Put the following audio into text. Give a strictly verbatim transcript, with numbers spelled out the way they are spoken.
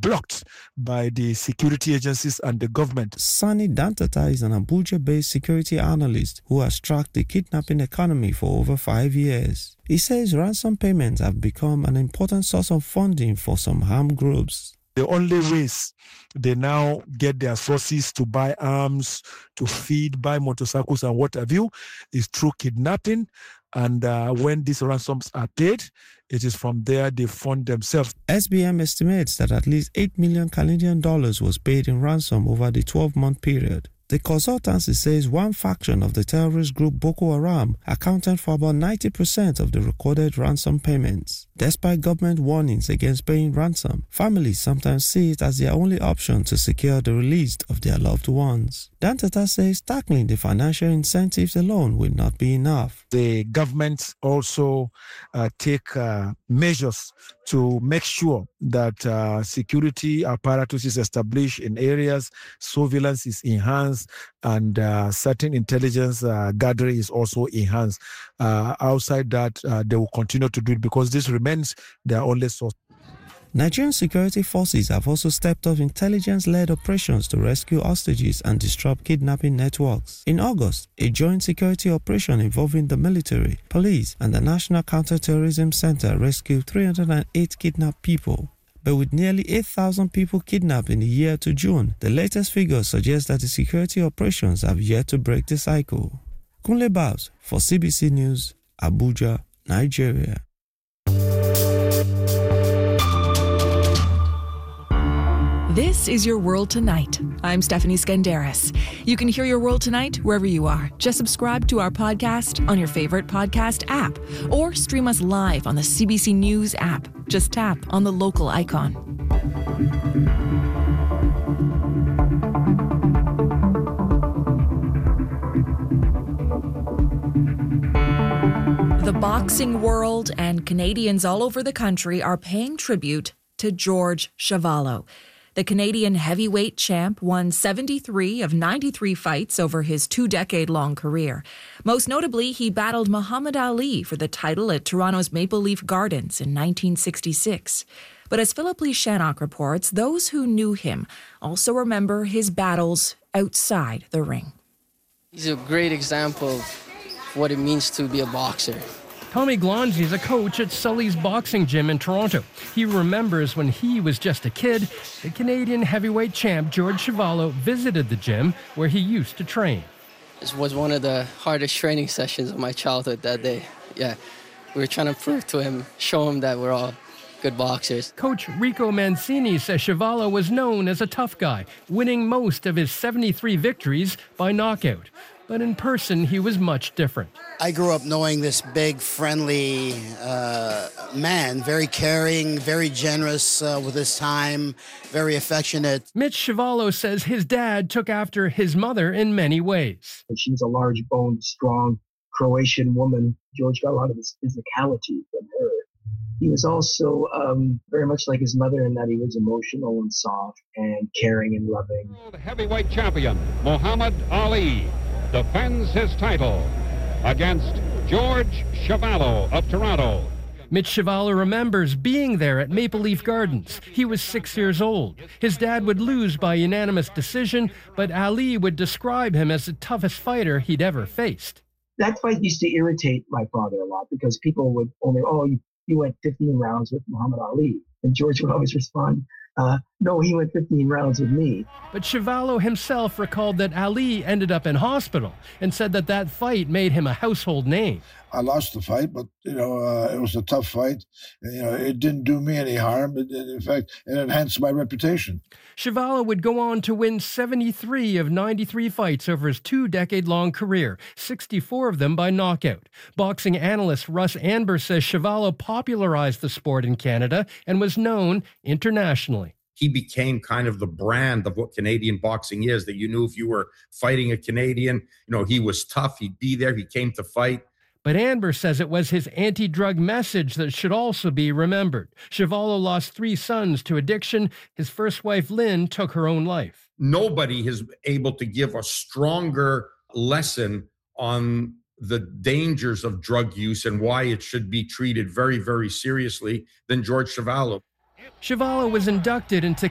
blocked by the security agencies and the government. Sani Dantata is an Abuja-based security analyst who has tracked the kidnapping economy for over five years. He says ransom payments have become an important source of funding for some armed groups. The only ways they now get their sources to buy arms, to feed, buy motorcycles and what have you, is through kidnapping. And uh, when these ransoms are paid, it is from there they fund themselves. S B M estimates that at least eight million Canadian dollars was paid in ransom over the twelve-month period. The consultancy says one faction of the terrorist group Boko Haram accounted for about ninety percent of the recorded ransom payments. Despite government warnings against paying ransom, families sometimes see it as their only option to secure the release of their loved ones. Dantata says tackling the financial incentives alone will not be enough. The government also uh, take uh, measures to make sure that uh, security apparatus is established in areas, surveillance is enhanced, and uh, certain intelligence uh, gathering is also enhanced. Uh, outside that, uh, they will continue to do it because this remains their only source. Nigerian security forces have also stepped up intelligence-led operations to rescue hostages and disrupt kidnapping networks. In August, a joint security operation involving the military, police, and the National Counter-Terrorism Center rescued three hundred eight kidnapped people. But with nearly eight thousand people kidnapped in the year to June, the latest figures suggest that the security operations have yet to break the cycle. Kunle Babs for C B C News, Abuja, Nigeria. This is Your World Tonight. I'm Stephanie Skandaris. You can hear Your World Tonight wherever you are. Just subscribe to our podcast on your favorite podcast app or stream us live on the C B C News app. Just tap on the local icon. The boxing world and Canadians all over the country are paying tribute to George Chuvalo. The Canadian heavyweight champ won seventy-three of ninety-three fights over his two-decade-long career. Most notably, he battled Muhammad Ali for the title at Toronto's Maple Leaf Gardens in nineteen sixty-six. But as Philip Lee Shannock reports, those who knew him also remember his battles outside the ring. He's a great example of what it means to be a boxer. Tommy Glonzi is a coach at Sully's Boxing Gym in Toronto. He remembers when he was just a kid, the Canadian heavyweight champ George Chuvalo visited the gym where he used to train. This was one of the hardest training sessions of my childhood that day. Yeah, we were trying to prove to him, show him that we're all good boxers. Coach Rico Mancini says Chuvalo was known as a tough guy, winning most of his seventy-three victories by knockout. But in person, he was much different. I grew up knowing this big, friendly uh, man, very caring, very generous uh, with his time, very affectionate. Mitch Chuvalo says his dad took after his mother in many ways. She's a large-boned, strong Croatian woman. George got a lot of his physicality from her. He was also um, very much like his mother in that he was emotional and soft and caring and loving. Heavyweight champion Muhammad Ali defends his title against George Chuvalo of Toronto. Mitch Chuvalo remembers being there at Maple Leaf Gardens. He was six years old. His dad would lose by unanimous decision, but Ali would describe him as the toughest fighter he'd ever faced. That fight used to irritate my father a lot because people would only, oh, you, you went fifteen rounds with Muhammad Ali. And George would always respond, Uh, no, he went fifteen rounds with me. But Chuvalo himself recalled that Ali ended up in hospital and said that that fight made him a household name. I lost the fight, but, you know, uh, it was a tough fight. And, you know, it didn't do me any harm. It, it, in fact, it enhanced my reputation. Chuvalo would go on to win seventy-three of ninety-three fights over his two-decade-long career, sixty-four of them by knockout. Boxing analyst Russ Anber says Chuvalo popularized the sport in Canada and was known internationally. He became kind of the brand of what Canadian boxing is, that you knew if you were fighting a Canadian, you know, he was tough, he'd be there, he came to fight. But Anber says it was his anti-drug message that should also be remembered. Chuvalo lost three sons to addiction. His first wife, Lynn, took her own life. Nobody is able to give a stronger lesson on the dangers of drug use and why it should be treated very, very seriously than George Chuvalo. Chuvalo was inducted into